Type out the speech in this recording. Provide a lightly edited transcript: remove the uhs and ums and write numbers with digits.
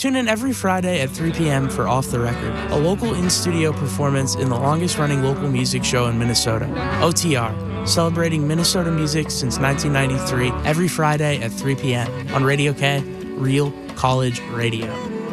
Tune in every Friday at 3 p.m. for Off the Record, a local in-studio performance in the longest-running local music show in Minnesota, OTR, celebrating Minnesota music since 1993 every Friday at 3 p.m. on Radio K, Real College Radio.